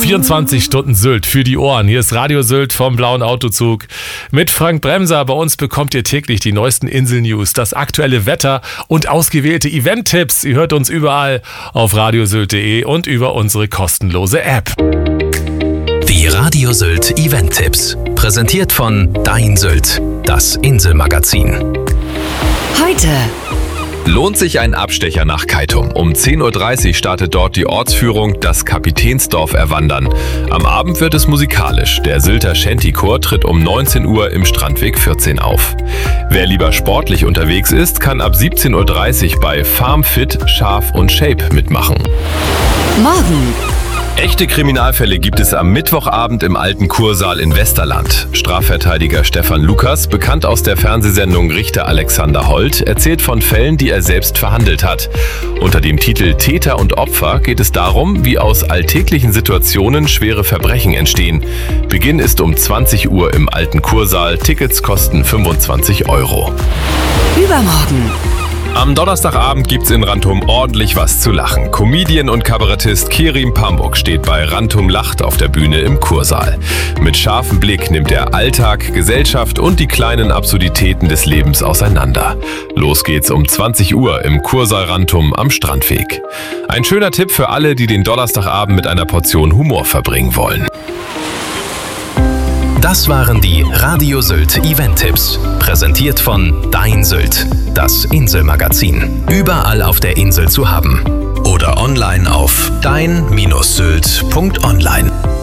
24 Stunden Sylt für die Ohren. Hier ist Radio Sylt vom Blauen Autozug mit Frank Bremser. Bei uns bekommt ihr täglich die neuesten Insel-News, das aktuelle Wetter und ausgewählte Event-Tipps. Ihr hört uns überall auf radiosylt.de und über unsere kostenlose App. Die Radio Sylt Event-Tipps. Präsentiert von Dein Sylt, das Inselmagazin. Heute. Lohnt sich ein Abstecher nach Keitum. Um 10.30 Uhr startet dort die Ortsführung Das Kapitänsdorf erwandern. Am Abend wird es musikalisch. Der Sylter Shanty-Chor tritt um 19 Uhr im Strandweg 14 auf. Wer lieber sportlich unterwegs ist, kann ab 17.30 Uhr bei Farm Fit, Schaf und Shape mitmachen. Morgen. Echte Kriminalfälle gibt es am Mittwochabend im Alten Kursaal in Westerland. Strafverteidiger Stefan Lukas, bekannt aus der Fernsehsendung Richter Alexander Holt, erzählt von Fällen, die er selbst verhandelt hat. Unter dem Titel Täter und Opfer geht es darum, wie aus alltäglichen Situationen schwere Verbrechen entstehen. Beginn ist um 20 Uhr im Alten Kursaal. Tickets kosten 25 €. Übermorgen. Am Donnerstagabend gibt's in Rantum ordentlich was zu lachen. Comedian und Kabarettist Kerim Pamuk steht bei Rantum Lacht auf der Bühne im Kursaal. Mit scharfem Blick nimmt er Alltag, Gesellschaft und die kleinen Absurditäten des Lebens auseinander. Los geht's um 20 Uhr im Kursaal Rantum am Strandweg. Ein schöner Tipp für alle, die den Donnerstagabend mit einer Portion Humor verbringen wollen. Das waren die Radio Sylt Event-Tipps. Präsentiert von Dein Sylt, das Inselmagazin. Überall auf der Insel zu haben. Oder online auf dein-sylt.online.